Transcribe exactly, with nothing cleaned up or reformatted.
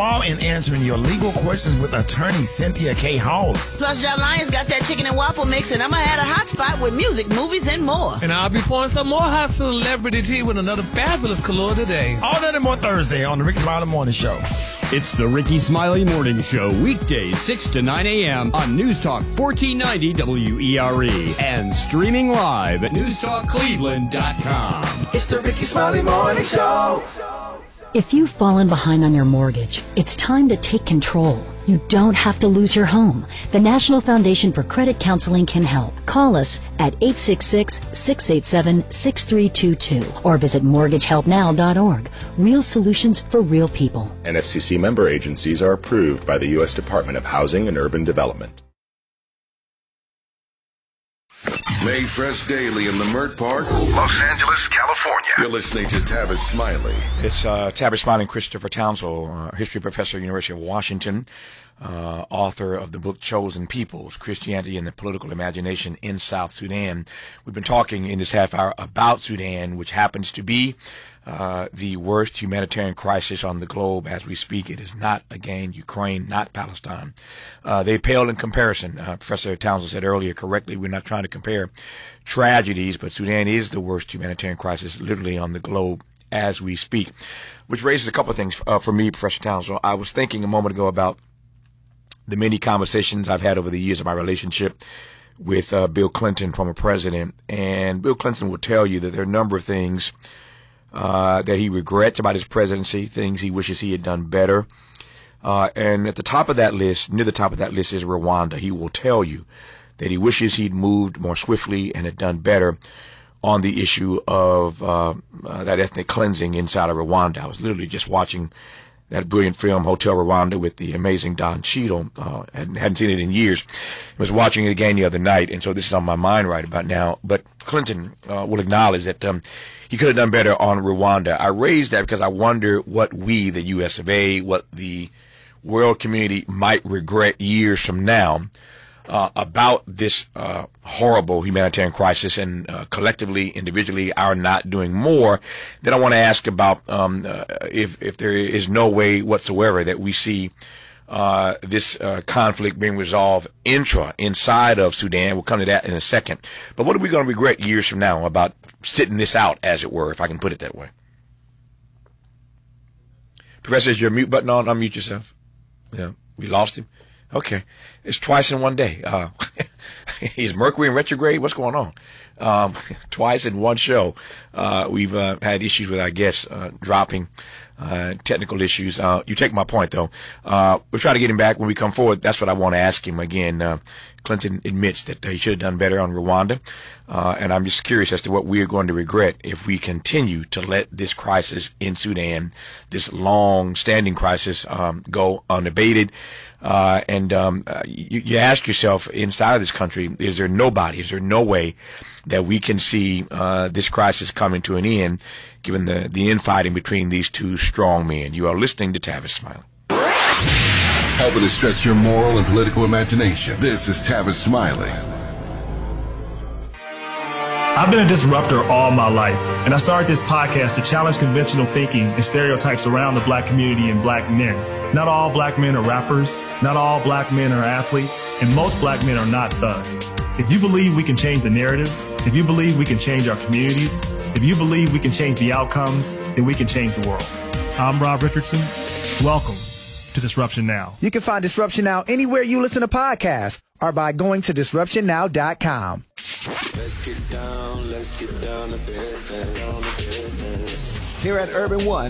law and answering your legal questions with attorney Cynthia K. House. Plus, John Lyons got that chicken and waffle mix, and I'ma add a hot spot with music, movies, and more. And I'll be pouring some more hot celebrity tea with another fabulous color today. All that and more Thursday on the Ricky Smiley Morning Show. It's the Ricky Smiley Morning Show, weekdays six to nine a.m. on News Talk fourteen ninety W E R E and streaming live at news talk cleveland dot com. It's the Ricky Smiley Morning Show. If you've fallen behind on your mortgage, it's time to take control. You don't have to lose your home. The National Foundation for Credit Counseling can help. Call us at eight six six, six eight seven, six three two two or visit mortgage help now dot org. Real solutions for real people. N F C C member agencies are approved by the U S Department of Housing and Urban Development. Made fresh daily in the Mert Park, Los Angeles, California. You're listening to Tavis Smiley. It's uh, Tavis Smiley and Christopher Townsend, uh, history professor, University of Washington, uh, author of the book Chosen Peoples, Christianity and the Political Imagination in South Sudan. We've been talking in this half hour about Sudan, which happens to be Uh, the worst humanitarian crisis on the globe as we speak. It is not, again, Ukraine, not Palestine. Uh, they pale in comparison. Uh, Professor Townsend said earlier correctly, we're not trying to compare tragedies, but Sudan is the worst humanitarian crisis literally on the globe as we speak, which raises a couple of things uh, for me, Professor Townsend. I was thinking a moment ago about the many conversations I've had over the years of my relationship with uh, Bill Clinton, former president, and Bill Clinton will tell you that there are a number of things Uh, that he regrets about his presidency, things he wishes he had done better. Uh, and at the top of that list, near the top of that list is Rwanda. He will tell you that he wishes he'd moved more swiftly and had done better on the issue of uh, uh, that ethnic cleansing inside of Rwanda. I was literally just watching that brilliant film, Hotel Rwanda, with the amazing Don Cheadle. Uh, hadn't, hadn't seen it in years. I was watching it again the other night, and so this is on my mind right about now. But Clinton uh, will acknowledge that um, he could have done better on Rwanda. I raised that because I wonder what we, the U S of A, what the world community might regret years from now uh, about this uh, horrible humanitarian crisis, and uh, collectively, individually, our not doing more. Then I want to ask about um, uh, if, if there is no way whatsoever that we see Uh, this uh, conflict being resolved intra, inside of Sudan. We'll come to that in a second. But what are we going to regret years from now about sitting this out, as it were, if I can put it that way? Professor, is your mute button on? Unmute yourself. Yeah, we lost him. Okay. It's twice in one day. Uh, is Mercury in retrograde? What's going on? Um, twice in one show. Uh, we've uh, had issues with our guests uh, dropping. Uh, technical issues. Uh, you take my point, though. Uh, we'll try to get him back when we come forward. That's what I want to ask him again. Uh, Clinton admits that he should have done better on Rwanda. Uh, and I'm just curious as to what we are going to regret if we continue to let this crisis in Sudan, this long-standing crisis, um, go unabated. Uh, and um, uh, you, you ask yourself, inside of this country, is there nobody, is there no way that we can see uh, this crisis coming to an end, given the, the infighting between these two strong men? You are listening to Tavis Smiley. Helping to stretch your moral and political imagination. This is Tavis Smiley. I've been a disruptor all my life, and I started this podcast to challenge conventional thinking and stereotypes around the black community and black men. Not all black men are rappers, not all black men are athletes, and most black men are not thugs. If you believe we can change the narrative, if you believe we can change our communities, if you believe we can change the outcomes, then we can change the world. I'm Rob Richardson. Welcome to Disruption Now. You can find Disruption Now anywhere you listen to podcasts or by going to disruption now dot com. Let's get down, let's get down to business. Here at Urban One,